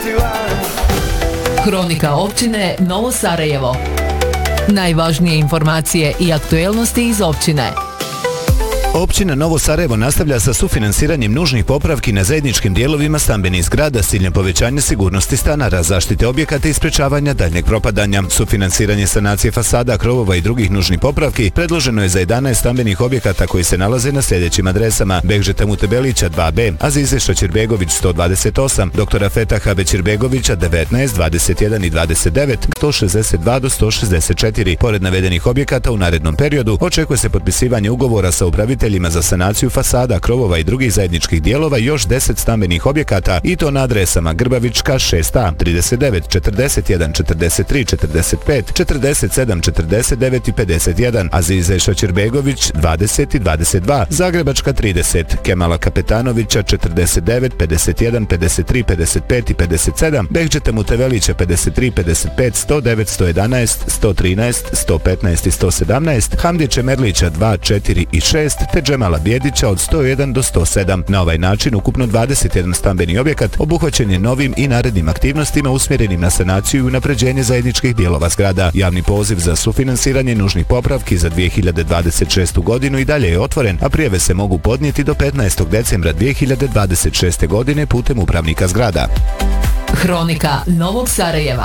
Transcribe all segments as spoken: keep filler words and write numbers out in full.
Hronika općine Novo Sarajevo. Najvažnije informacije i aktuelnosti iz općine. Općina Novo Sarajevo nastavlja sa sufinansiranjem nužnih popravki na zajedničkim dijelovima stambenih zgrada s ciljem povećanja sigurnosti stanara, zaštite objekata i sprečavanja daljnjeg propadanja. Sufinansiranje sanacije fasada, krovova i drugih nužnih popravki predloženo je za jedanaest stambenih objekata koji se nalaze na sljedećim adresama: Behžeta Mutebelića dva B, Azize Šačirbegović sto dvadeset osam, doktora Fetaha Bećirbegovića devetnaest, dvadeset jedan i dvadeset devet, sto šezdeset dva do sto šezdeset četiri. Pored navedenih objekata u narednom periodu očekuje se potpisivanje ugovora sa upraviteljima za sanaciju fasada, krovova i drugih zajedničkih dijelova još deset stambenih objekata, i to na adresama Grbavička šest A, trideset devet, četrdeset jedan, četrdeset tri, četrdeset pet, četrdeset sedam, četrdeset devet i pedeset jedan, Azize Šačirbegović dvadeset i dvadeset dva, Zagrebačka trideset, Kemala Kapetanovića četrdeset devet, pedeset jedan, pedeset tri, pedeset pet i pedeset sedam, Behđeta Mutevelića pedeset tri, pedeset pet, sto devet, sto jedanaest, sto trinaest, sto petnaest i sto sedamnaest, Hamdije Čemerlića dva, četiri i šest, te Džemala Bjedića od sto jedan do sto sedam. Na ovaj način ukupno dvadeset jedan stambeni objekat obuhvaćen je novim i narednim aktivnostima usmjerenim na sanaciju i unapređenje zajedničkih dijelova zgrada. Javni poziv za sufinansiranje nužnih popravki za dvije hiljade dvadeset šestu godinu i dalje je otvoren, a prijave se mogu podnijeti do petnaestog decembra dvije hiljade dvadeset šeste godine putem upravnika zgrada. Hronika Novog Sarajeva.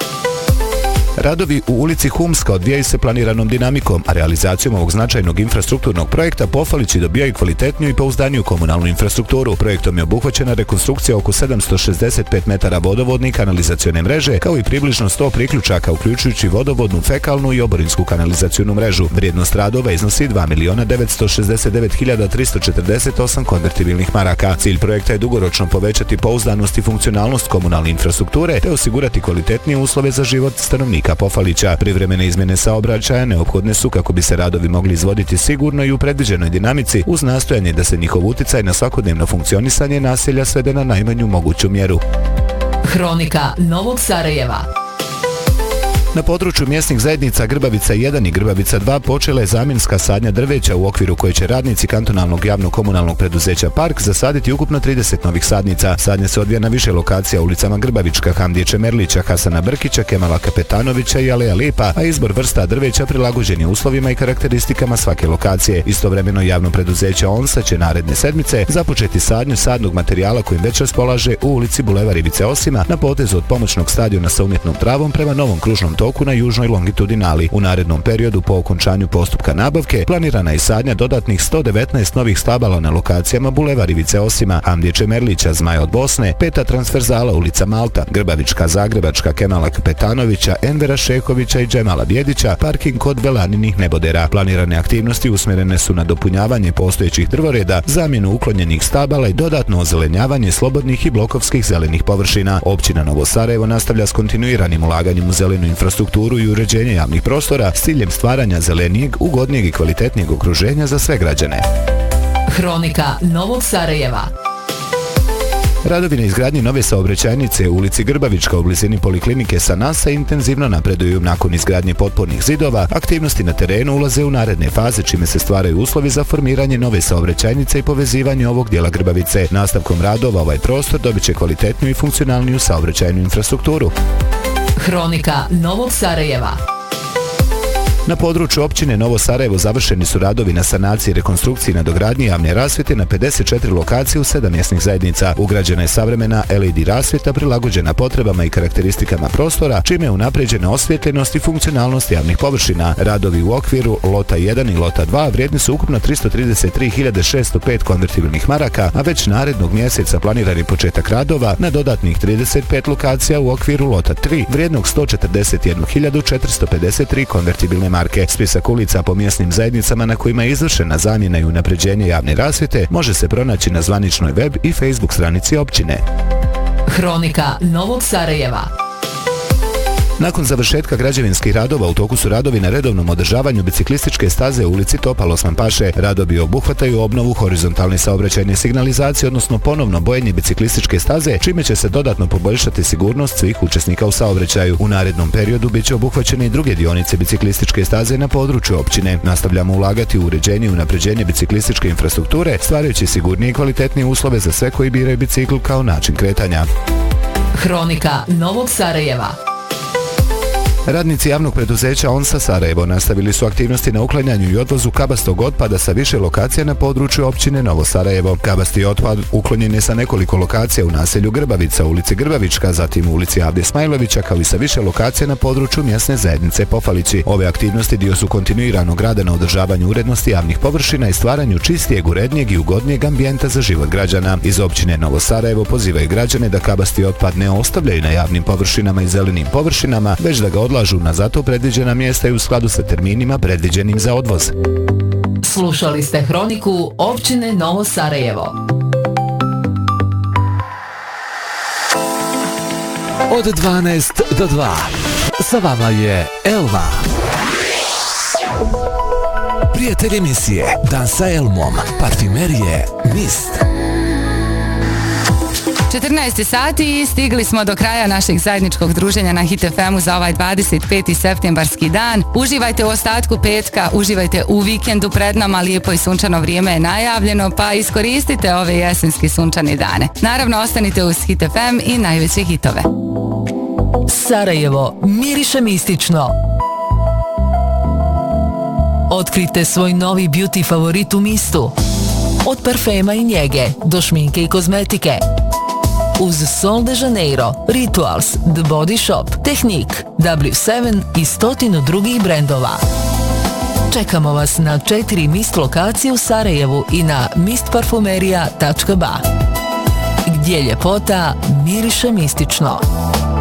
Radovi u ulici Humska odvijaju se planiranom dinamikom, a realizacijom ovog značajnog infrastrukturnog projekta Pofalići dobijaju kvalitetniju i pouzdaniju komunalnu infrastrukturu. Projektom je obuhvaćena rekonstrukcija oko sedamsto šezdeset pet metara vodovodne i kanalizacione mreže, kao i približno sto priključaka, uključujući vodovodnu, fekalnu i oborinsku kanalizacionu mrežu. Vrijednost radova iznosi dva miliona devetsto šezdeset devet hiljada tristo četrdeset osam konvertibilnih maraka. Cilj projekta je dugoročno povećati pouzdanost i funkcionalnost komunalne infrastrukture te osigurati kvalitetnije uslove za život stanovnika Pofalića. Privremene izmjene saobraćaja neophodne su kako bi se radovi mogli izvoditi sigurno i u predviđenoj dinamici, uz nastojanje da se njihov uticaj na svakodnevno funkcionisanje naselja svede na najmanju moguću mjeru. Hronika Novog Sarajeva. Na području mjesnih zajednica Grbavica jedan i Grbavica dva počela je zamjenska sadnja drveća u okviru koje će radnici kantonalnog javnog komunalnog preduzeća Park zasaditi ukupno trideset novih sadnica. Sadnja se odvija na više lokacija u ulicama Grbavička, Hamdije Čemerlića, Hasana Brkića, Kemala Kapetanovića i Aleja Lipa, a izbor vrsta drveća prilagođen je uslovima i karakteristikama svake lokacije. Istovremeno javno preduzeće ONSA će naredne sedmice započeti sadnju sadnog materijala kojim već raspolaže u ulici Bulevar Ivice Osima na potezu od pomoćnog stadiona sa umjetnom travom prema novom kružnom toku na južnoj longitudinali. U narednom periodu po okončanju postupka nabavke planirana je sadnja dodatnih sto devetnaest novih stabala na lokacijama Bulevar Ivice Osima, Hamdije Čemerlića, Zmaja od Bosne, peta transverzala ulica Malta, Grbavička, Zagrebačka, Kemala Kapetanovića, Envera Šekovića i Džemala Bjedića, parking kod Velaninih nebodera. Planirane aktivnosti usmjerene su na dopunjavanje postojećih drvoreda, zamjenu uklonjenih stabala i dodatno ozelenjavanje slobodnih i blokovskih zelenih površina. Općina Novo Sarajevo nastavlja s kontinuiranim ulaganjem u zelenu infrastrukturu i uređenje javnih prostora s ciljem stvaranja zelenijeg, ugodnijeg i kvalitetnijeg okruženja za sve građane. Hronika Novog Sarajeva. Radovi na izgradnji nove saobraćajnice u ulici Grbavička u blizini poliklinike Sanasa intenzivno napreduju. Nakon izgradnje potpornih zidova, aktivnosti na terenu ulaze u naredne faze, čime se stvaraju uslovi za formiranje nove saobraćajnice i povezivanje ovog dijela Grbavice. Nastavkom radova ovaj prostor dobit će kvalitetniju i funkcionalniju saobraćajnu infrastrukturu. Hronika Novog Sarajeva. Na području općine Novo Sarajevo završeni su radovi na sanaciji i rekonstrukciji i nadogradnji javne rasvjete na pedeset četiri lokacije u sedam mjesnih zajednica. Ugrađena je savremena L E D rasvjeta prilagođena potrebama i karakteristikama prostora, čime je unapređena osvjetljenost i funkcionalnost javnih površina. Radovi u okviru lota jedan i lota dva vrijedni su ukupno tristo trideset tri hiljade šesto pet konvertibilnih maraka, a već narednog mjeseca planiran je početak radova na dodatnih trideset pet lokacija u okviru lota tri vrijednog sto četrdeset jednu hiljadu četiristo pedeset tri konvertibilne marke. Spisak ulica po mjesnim zajednicama na kojima je izvršena zamjena i unapređenje javne rasvjete može se pronaći na zvaničnoj web i Facebook stranici općine. Hronika Novog Sarajeva. Nakon završetka građevinskih radova u toku su radovi na redovnom održavanju biciklističke staze u ulici Topal Osman Paše. Radovi obuhvataju obnovu horizontalne saobraćajne signalizacije, odnosno ponovno bojenje biciklističke staze, čime će se dodatno poboljšati sigurnost svih učesnika u saobraćaju. U narednom periodu bit će obuhvaćene i druge dionice biciklističke staze na području općine. Nastavljamo ulagati u uređenje i unapređenje biciklističke infrastrukture, stvarajući sigurnije i kvalitetnije uslove za sve koji biraju bicikl kao način kretanja. Hronika Novog Sarajeva. Radnici javnog preduzeća ONSA Sarajevo nastavili su aktivnosti na uklanjanju i odvozu kabastog otpada sa više lokacija na području općine Novo Sarajevo. Kabasti otpad uklonjen je sa nekoliko lokacija u naselju Grbavica, ulici Grbavička, zatim u ulici Avde Smajlovića, kao i sa više lokacija na području mjesne zajednice Pofalići. Ove aktivnosti dio su kontinuiranog rada na održavanju urednosti javnih površina i stvaranju čistijeg, urednijeg i ugodnijeg ambijenta za život građana. Iz općine Novo Sarajevo pozivaju građane da kabasti otpad ne ostavljaju na javnim površinama i zelenim površinama, već da ga odlažu na zato predviđena mjesta i u skladu sa terminima predviđenim za odvoz. Slušali ste Hroniku općine Novo Sarajevo. Od dvanaest do dva. Sa vama je Elma. Prijatelj emisije Dan sa Elmom. Parfimerije Mist. četrnaest sati i stigli smo do kraja našeg zajedničkog druženja na Hit F M-u za ovaj dvadeset peti septembarski dan. Uživajte u ostatku petka, uživajte u vikendu pred nama, lijepo i sunčano vrijeme je najavljeno, pa iskoristite ove jesenske sunčane dane. Naravno, ostanite uz Hit F M i najveće hitove. Sarajevo miriše mistično. Otkrite svoj novi beauty favorit u Mistu. Od parfema i njege do šminke i kozmetike. Uz Sol de Janeiro, Rituals, The Body Shop, Technique, W sedam i stotinu drugih brendova. Čekamo vas na četiri Mist lokacije u Sarajevu i na mist parfumerija tačka ba, gdje ljepota miriše mistično.